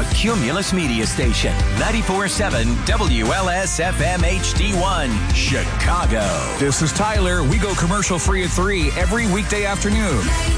a Cumulus media station. 94.7 WLS-FM HD1, Chicago. This is Tyler. We go commercial free at 3 every weekday afternoon.